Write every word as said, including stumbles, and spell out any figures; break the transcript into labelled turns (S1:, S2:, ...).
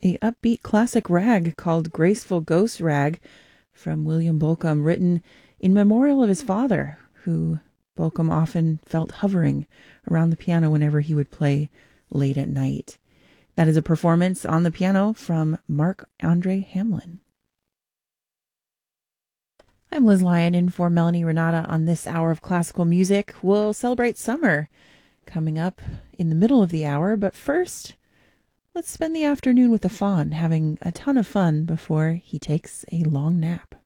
S1: a upbeat classic rag called Graceful Ghost Rag from William Bolcom, written in memorial of his father, who Bolcom often felt hovering around the piano whenever he would play late at night. That is a performance on the piano from Marc-Andre Hamelin. I'm Liz Lyon in for Melanie Renata on this hour of classical music. We'll celebrate summer coming up in the middle of the hour, but first, let's spend the afternoon with the fawn, having a ton of fun before he takes a long nap.